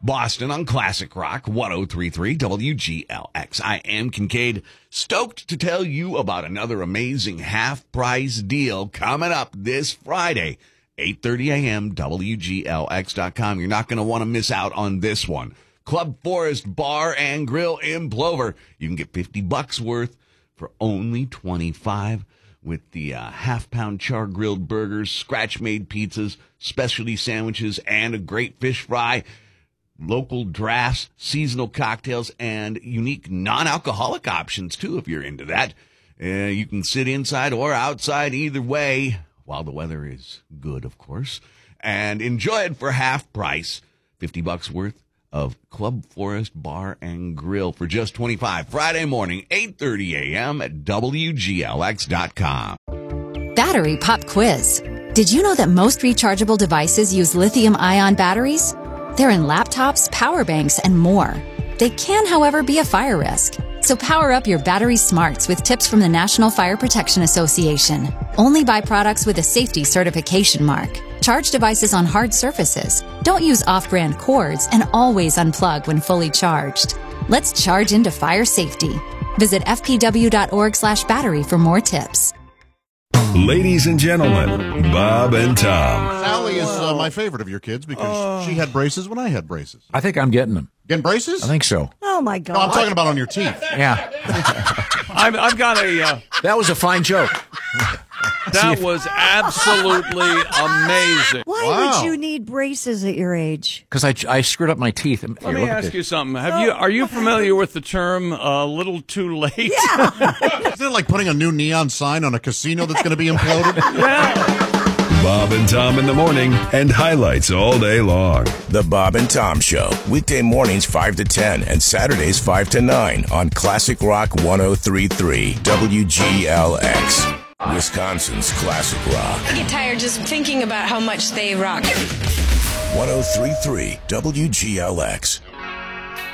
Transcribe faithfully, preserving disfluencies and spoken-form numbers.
Boston on Classic Rock one oh three point three W G L X. I am Kincaid, stoked to tell you about another amazing half-price deal coming up this Friday, eight thirty a.m., W G L X dot com. You're not going to want to miss out on this one. Club Forest Bar and Grill in Plover. You can get fifty bucks worth for only twenty-five with the uh, half-pound char-grilled burgers, scratch-made pizzas, specialty sandwiches, and a great fish fry, local drafts, seasonal cocktails, and unique non-alcoholic options, too, if you're into that. Uh, you can sit inside or outside either way, while the weather is good, of course, and enjoy it for half price, fifty bucks worth of Club Forest Bar and Grill for just twenty-five. Friday morning, eight thirty a.m. at W G L X dot com. Battery Pop Quiz. Did you know that most rechargeable devices use lithium-ion batteries? They're in laptops, power banks, and more. They can, however, be a fire risk. So power up your battery smarts with tips from the National Fire Protection Association. Only buy products with a safety certification mark. Charge devices on hard surfaces. Don't use off-brand cords, and always unplug when fully charged. Let's charge into fire safety. Visit f p w dot org slash battery for more tips. Ladies and gentlemen, Bob and Tom. Sally is uh, my favorite of your kids because uh, she had braces when I had braces. I think I'm getting them. Getting braces? I think so. Oh, my God. No, I'm talking about on your teeth. Yeah. I've, I've got a... Uh, that was a fine joke. That was absolutely amazing. Why Wow. would you need braces at your age? Because I, I screwed up my teeth. Here, Let me look at ask this. you something. Have you Are you familiar with the term a uh, little too late? Yeah. Isn't it like putting a new neon sign on a casino that's going to be imploded? Yeah. Bob and Tom in the morning and highlights all day long. The Bob and Tom Show, weekday mornings five to ten and Saturdays five to nine on Classic Rock one oh three point three W G L X. Wisconsin's Classic Rock. I get tired just thinking about how much they rock. one oh three point three W G L X.